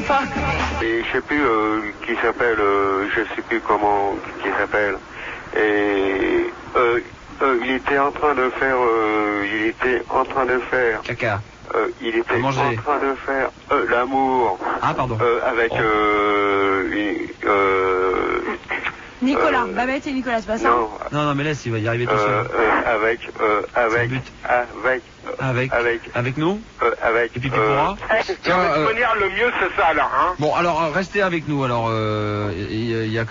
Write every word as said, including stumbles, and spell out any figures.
fuck. Et je sais plus euh, qui s'appelle, euh, je sais plus comment qui s'appelle. Et euh, euh, il était en train de faire, euh, il était en train de faire. Caca. Euh, il était en manger. train de faire euh, l'amour. Ah pardon. Euh, avec Oh. euh, une- euh, Nicolas, euh, Babette et Nicolas, c'est pas ça? non. Non, non, mais laisse, il va y arriver tout Euh, seul. euh, avec, euh, avec, but. avec, euh, Avec, avec, avec nous euh, avec. Et puis pourra Tiens, euh, le mieux c'est ça là, hein. Bon, alors, euh, restez avec nous. Alors, euh, il y, y a